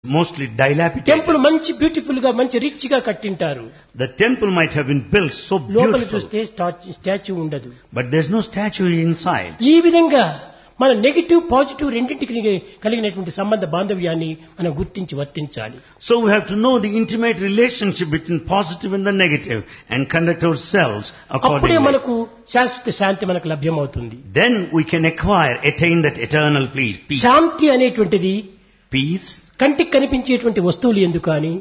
mostly dilapidated. Temple మంచి beautiful గా మంచి రిచ్ గా కట్టింటారు. The temple might have been built so లోపల beautiful, చూస్తే స్టాచ్యూ ఉండదు. but there's no statue inside. ఈ విధంగా మన నెగటివ్ పాజిటివ్ రెండింటికి కలిగినటువంటి సంబంధ బాంధవ్యాన్ని మనం గుర్తించి వర్తించాలి. So we have to know the intimate relationship between positive and the negative and conduct ourselves అప్పుడే accordingly. మనకు శాశ్వత శాంతి మనకు లభ్యమవుతుంది. Then we can attain that eternal peace. శాంతి అనేటువంటిది Peace కంటికి కనిపించేటువంటి వస్తువులు ఎందుకు కానీ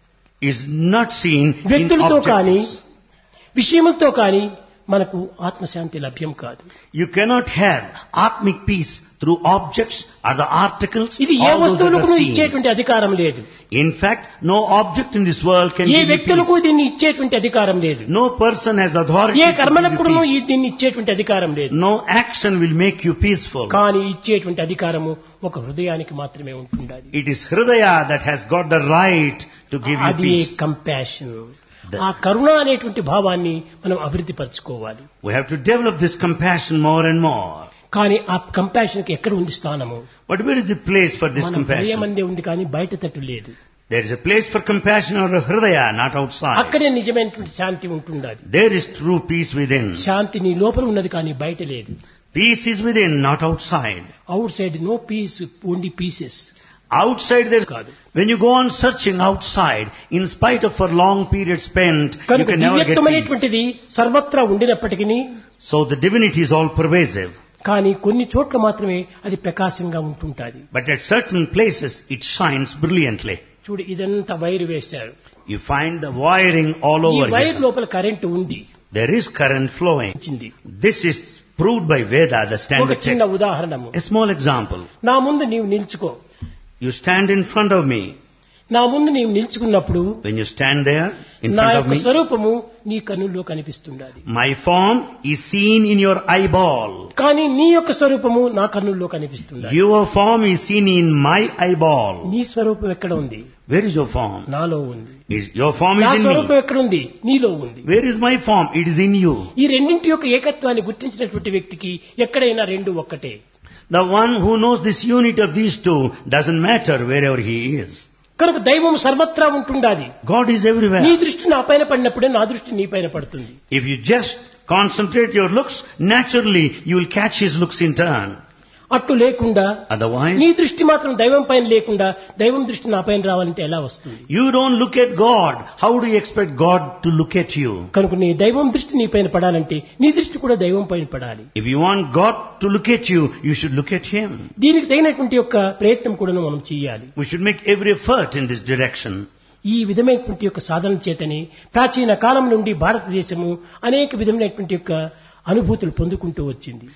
is not seen in వ్యక్తులతో కానీ objects. విషయములతో కానీ మనకు ఆత్మశాంతి లభ్యం కాదు. You cannot have atmic peace through objects or the articles. ఇది ఏ all those that వస్తువులకు are seen. ఇచ్చేటువంటి అధికారం లేదు. In fact, no object in this world can A give you వ్యక్తులకు peace. దీన్ని ఇచ్చేటువంటి అధికారం లేదు. No person has authority A to కర్మలకు give కూడా you peace. దీన్ని ఇచ్చేటువంటి అధికారం లేదు. No action will make you peaceful. కానీ ఇచ్చేటువంటి అధికారము ఒక హృదయానికి మాత్రమే ఉంటుండాలి. It is Hridaya that has got the right to give you అది peace. కంపాషన్. ఆ కరుణ అనేటువంటి భావాన్ని మనం అభివృద్ధి పరచుకోవాలి. We have to develop this compassion more and more. కానీ ఆ కంపాషన్ కి ఎక్కడ ఉంది స్థానము? But where is the place for this మన compassion? హృదయమందే ఉంది కానీ బయట తట్టు లేదు. There is a place for compassion or a Hridaya, not outside. అక్కడే నిజమైనటువంటి శాంతి ఉంటుండాలి. There is true peace within. శాంతి నీ లోపల ఉన్నది కానీ బయట లేదు. Peace is within, not outside. Out side no piece, only pieces. Outside there కాదు. when you go on searching outside, in spite of a long period spent, you కనుక can never get peace. దివ్యత్వమైనటువంటిది సర్వత్రా ఉండినప్పటికీ So the divinity is all pervasive. కానీ కొన్ని చోట్ల మాత్రమే అది ప్రకాశంగా ఉంటుంటాది. But at certain places it shines brilliantly. చూడు ఇదంతా wire వేశారు. You find the wiring all ఈ over వైర్ here. లోపల కరెంటు ఉంది. There is current flowing. వచ్చింది. This is proved by Veda, the ఒక standard చిన్న text. ఉదాహరణము. A small example. నా ముందు నీవు నిల్చుకో. You stand in front of me. నా ముందు నీవు నిల్చుకున్నప్పుడు When you stand there in నా front of యొక్క me, స్వరూపము నీ కన్నుల్లో కనిపిస్తుండాలి. my form is seen in your eyeball. కానీ నీ యొక్క స్వరూపము నా కన్నుల్లో కనిపిస్తుండాలి. Your form is seen in my eyeball. నీ స్వరూపం ఎక్కడ ఉంది? Where is your form? నాలో ఉంది. Your form నా is in స్వరూపం me. ఎక్కడ ఉంది? నీలో ఉంది. Where is my form? It is in you. ఈ రెండింటి యొక్క ఏకత్వాన్ని గుర్తించినటువంటి వ్యక్తికి ఎక్కడైనా రెండు ఒక్కటే. The one who knows this unit of these two doesn't matter wherever he is. కనుక దైవం సర్వత్రా ఉంటుండాలి. God is నీ everywhere. దృష్టి నా పైన పడినప్పుడే నా దృష్టి నీ పైన పడుతుంది. If you just concentrate your looks, naturally you will catch his looks in turn. అట్టు లేకుండా Otherwise, నీ దృష్టి మాత్రం దైవం పైన లేకుండా దైవం దృష్టి నా పైన రావాలంటే ఎలా వస్తుంది? you don't look at God. How do you expect God to look at you? కనుక నీ దైవం దృష్టి నీ పైన పడాలంటే నీ దృష్టి కూడా దైవం పైన పడాలి. If you want God to look at you, you should look at Him. దీనికి తగినటువంటి యొక్క ప్రయత్నం కూడా మనం చేయాలి. We should make every effort in this direction. ఈ విధమైనటువంటి యొక్క సాధన చేతనే ప్రాచీన కాలం నుండి భారతదేశము అనేక విధమైనటువంటి యొక్క అనుభూతులు పొందుకుంటూ వచ్చింది.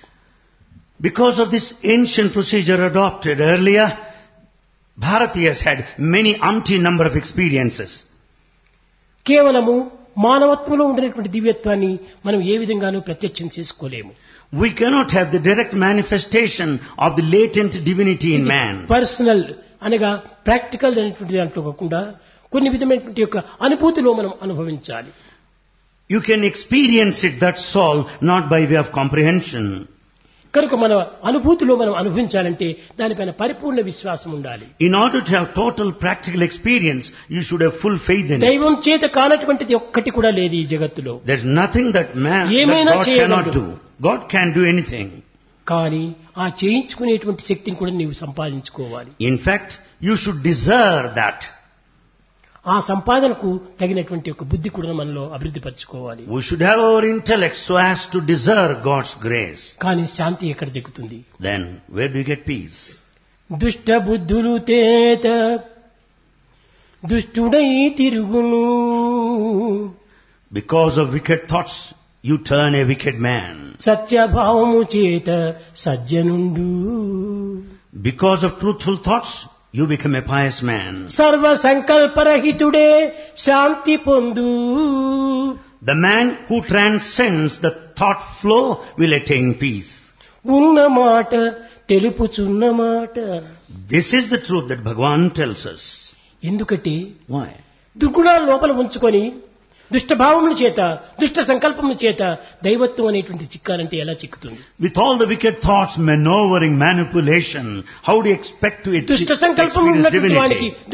Because of this ancient procedure adopted earlier, Bharatiyas had many umpteen number of experiences. కేవలము మానవత్వంలో ఉండినటువంటి దివ్యత్వాన్ని మనం ఏ విధంగానూ ప్రత్యక్షం చేసుకోలేము. We cannot have the direct manifestation of the latent divinity in man. Personal అనగా ప్రాక్టికల్ అనేటువంటి దాంట్లో కాకుండా కొన్ని విధమైనటువంటి యొక్క అనుభూతిలో మనం అనుభవించాలి. You can experience it, that's all, not by way of comprehension. కనుక మన అనుభూతిలో మనం అనుభవించాలంటే దానిపైన పరిపూర్ణ విశ్వాసం ఉండాలి. In order to have total practical experience, you should have full faith in it. దైవం చేత కానటువంటిది ఒక్కటి కూడా లేదు ఈ జగత్తులో. There's nothing that ఏమైనా God చేయగలడు. cannot do. God can do anything. కానీ ఆ చేయించుకునేటువంటి శక్తిని కూడా నీవు సంపాదించుకోవాలి. In fact, you should deserve that. ఆ సంపాదనకు తగినటువంటి ఒక బుద్ధి కూడా మనలో అభివృద్ధి పరచుకోవాలి. We should have our intellect so as to deserve God's grace. కానీ శాంతి ఎక్కడ జరుగుతుంది? Then, where do you get peace? దుష్ట బుద్ధులు తేత దుష్టుడై తిరుగును. Because of wicked thoughts, you turn a wicked man. సత్యభావము చేత సజ్జనుండు. Because of truthful thoughts, you become a pious man. సర్వ సంకల్పరహితుడే శాంతి పొందు. The man who transcends the thought flow will attain peace. ఉన్న మాట తెలుపుచున్న మాట. This is the truth that Bhagavan tells us. ఎందుకంటే Why? దుర్గుణాలు లోపల ఉంచుకొని దుష్టభావముల చేత దుష్ట సంకల్పముల చేత దైవత్వం అనేటువంటి చిక్కాలంటే ఎలా చిక్కుతుంది? With all the wicked thoughts, maneuvering, manipulation, how do you expect to దుష్ట సంకల్పం experience ఉన్నటువంటి divinity? వానికి